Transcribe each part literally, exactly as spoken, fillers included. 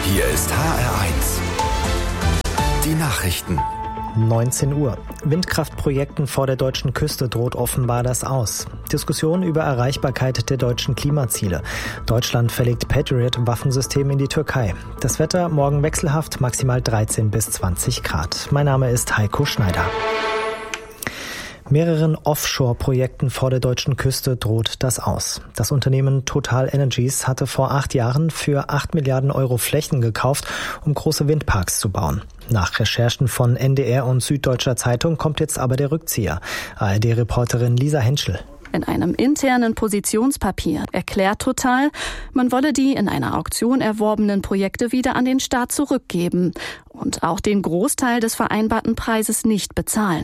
Hier ist H R eins. Die Nachrichten. neunzehn Uhr. Windkraftprojekten vor der deutschen Küste droht offenbar das Aus. Diskussion über Erreichbarkeit der deutschen Klimaziele. Deutschland verlegt Patriot-Waffensystem in die Türkei. Das Wetter morgen wechselhaft, maximal dreizehn bis zwanzig Grad. Mein Name ist Heiko Schneider. Mehreren Offshore-Projekten vor der deutschen Küste droht das Aus. Das Unternehmen Total Energies hatte vor acht Jahren für acht Milliarden Euro Flächen gekauft, um große Windparks zu bauen. Nach Recherchen von N D R und Süddeutscher Zeitung kommt jetzt aber der Rückzieher. A R D-Reporterin Lisa Henschel. In einem internen Positionspapier erklärt Total, man wolle die in einer Auktion erworbenen Projekte wieder an den Staat zurückgeben und auch den Großteil des vereinbarten Preises nicht bezahlen.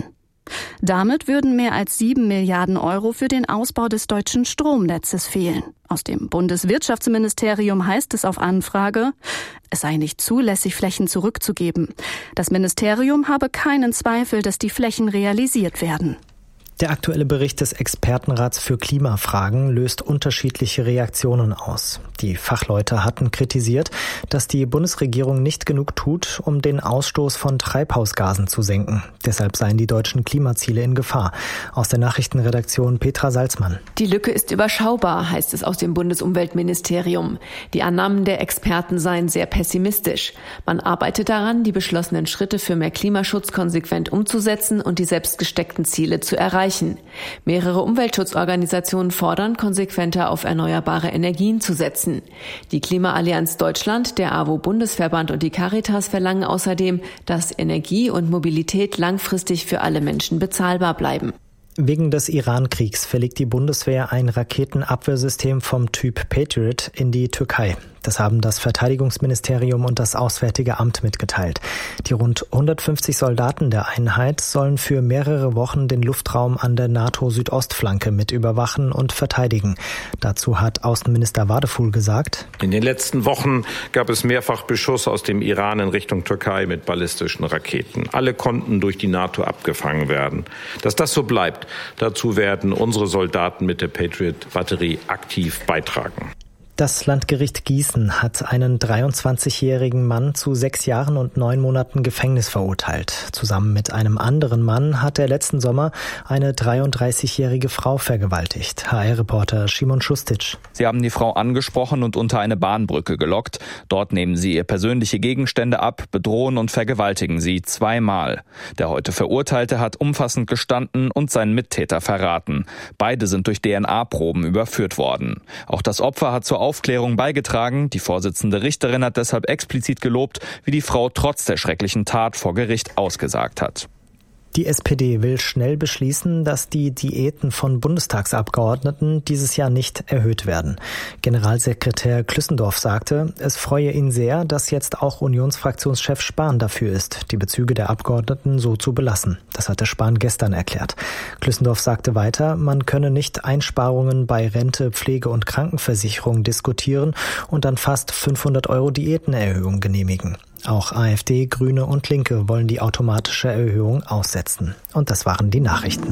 Damit würden mehr als sieben Milliarden Euro für den Ausbau des deutschen Stromnetzes fehlen. Aus dem Bundeswirtschaftsministerium heißt es auf Anfrage, es sei nicht zulässig, Flächen zurückzugeben. Das Ministerium habe keinen Zweifel, dass die Flächen realisiert werden. Der aktuelle Bericht des Expertenrats für Klimafragen löst unterschiedliche Reaktionen aus. Die Fachleute hatten kritisiert, dass die Bundesregierung nicht genug tut, um den Ausstoß von Treibhausgasen zu senken. Deshalb seien die deutschen Klimaziele in Gefahr. Aus der Nachrichtenredaktion Petra Salzmann. Die Lücke ist überschaubar, heißt es aus dem Bundesumweltministerium. Die Annahmen der Experten seien sehr pessimistisch. Man arbeite daran, die beschlossenen Schritte für mehr Klimaschutz konsequent umzusetzen und die selbstgesteckten Ziele zu erreichen. Mehrere Umweltschutzorganisationen fordern, konsequenter auf erneuerbare Energien zu setzen. Die Klimaallianz Deutschland, der A W O-Bundesverband und die Caritas verlangen außerdem, dass Energie und Mobilität langfristig für alle Menschen bezahlbar bleiben. Wegen des Iran-Kriegs verlegt die Bundeswehr ein Raketenabwehrsystem vom Typ Patriot in die Türkei. Das haben das Verteidigungsministerium und das Auswärtige Amt mitgeteilt. Die rund hundertfünfzig Soldaten der Einheit sollen für mehrere Wochen den Luftraum an der NATO-Südostflanke mit überwachen und verteidigen. Dazu hat Außenminister Wadefuhl gesagt: In den letzten Wochen gab es mehrfach Beschuss aus dem Iran in Richtung Türkei mit ballistischen Raketen. Alle konnten durch die NATO abgefangen werden. Dass das so bleibt, dazu werden unsere Soldaten mit der Patriot-Batterie aktiv beitragen. Das Landgericht Gießen hat einen dreiundzwanzigjährigen Mann zu sechs Jahren und neun Monaten Gefängnis verurteilt. Zusammen mit einem anderen Mann hat er letzten Sommer eine dreiunddreißigjährige Frau vergewaltigt. H R-Reporter Simon Schustic. Sie haben die Frau angesprochen und unter eine Bahnbrücke gelockt. Dort nehmen sie ihr persönliche Gegenstände ab, bedrohen und vergewaltigen sie zweimal. Der heute Verurteilte hat umfassend gestanden und seinen Mittäter verraten. Beide sind durch D N A-Proben überführt worden. Auch das Opfer hat zur Aufklärung beigetragen. Die Vorsitzende Richterin hat deshalb explizit gelobt, wie die Frau trotz der schrecklichen Tat vor Gericht ausgesagt hat. Die S P D will schnell beschließen, dass die Diäten von Bundestagsabgeordneten dieses Jahr nicht erhöht werden. Generalsekretär Klüssendorf sagte, es freue ihn sehr, dass jetzt auch Unionsfraktionschef Spahn dafür ist, die Bezüge der Abgeordneten so zu belassen. Das hatte Spahn gestern erklärt. Klüssendorf sagte weiter, man könne nicht Einsparungen bei Rente, Pflege und Krankenversicherung diskutieren und dann fast fünfhundert Euro Diätenerhöhung genehmigen. Auch AfD, Grüne und Linke wollen die automatische Erhöhung aussetzen. Und das waren die Nachrichten.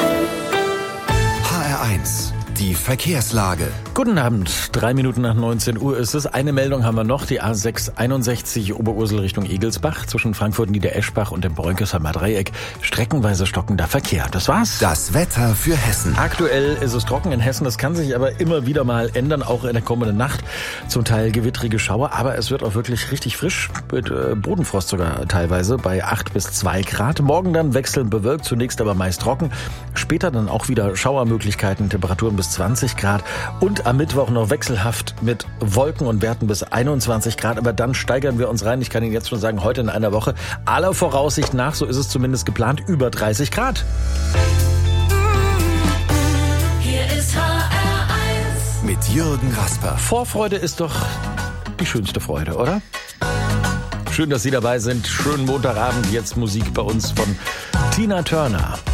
H R eins. Die Verkehrslage. Guten Abend, drei Minuten nach neunzehn Uhr ist es. Eine Meldung haben wir noch, die A sechs einundsechzig Oberursel Richtung Egelsbach zwischen Frankfurt-Niedereschbach und dem Bräunkesheimer Dreieck. Streckenweise stockender Verkehr. Das war's. Das Wetter für Hessen. Aktuell ist es trocken in Hessen, das kann sich aber immer wieder mal ändern, auch in der kommenden Nacht. Zum Teil gewittrige Schauer, aber es wird auch wirklich richtig frisch, mit äh, Bodenfrost sogar teilweise bei acht bis zwei Grad. Morgen dann wechselnd bewölkt, zunächst aber meist trocken. Später dann auch wieder Schauermöglichkeiten, Temperaturen bis zwanzig Grad und am Mittwoch noch wechselhaft mit Wolken und Werten bis einundzwanzig Grad. Aber dann steigern wir uns rein. Ich kann Ihnen jetzt schon sagen, heute in einer Woche aller Voraussicht nach, so ist es zumindest geplant, über dreißig Grad. Hier ist H R eins. Mit Jürgen Rasper. Vorfreude ist doch die schönste Freude, oder? Schön, dass Sie dabei sind. Schönen Montagabend. Jetzt Musik bei uns von Tina Turner.